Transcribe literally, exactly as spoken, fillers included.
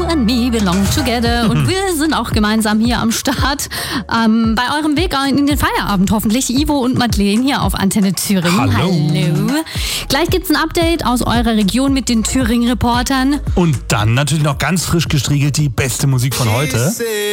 and me belong together. Und wir sind auch gemeinsam hier am Start. Ähm, bei eurem Weg in den Feierabend hoffentlich. Ivo und Madeleine hier auf Antenne Thüringen. Hallo. Hallo. Gleich gibt's ein Update aus eurer Region mit den Thüringen-Reportern. Und dann natürlich noch ganz frisch gestriegelt die beste Musik von heute.